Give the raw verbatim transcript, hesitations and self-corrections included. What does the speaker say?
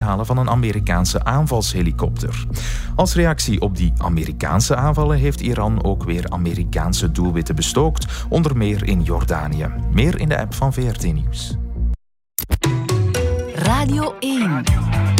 neerhalen van een Amerikaanse aanvalshelikopter. Als reactie op die Amerikaanse aanvallen heeft Iran ook weer Amerikaanse doelwitten bestookt, onder meer in Jordanië. Meer in de app van V R T Nieuws. Radio één.